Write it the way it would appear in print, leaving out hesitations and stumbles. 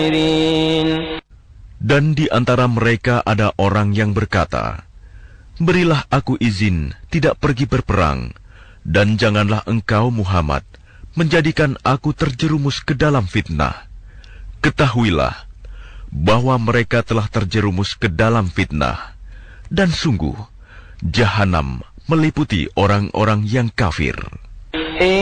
Dan di antara mereka ada orang yang berkata, "Berilah aku izin tidak pergi berperang, dan janganlah engkau Muhammad menjadikan aku terjerumus ke dalam fitnah." Ketahuilah bahwa mereka telah terjerumus ke dalam fitnah, dan sungguh, Jahanam meliputi orang-orang yang kafir.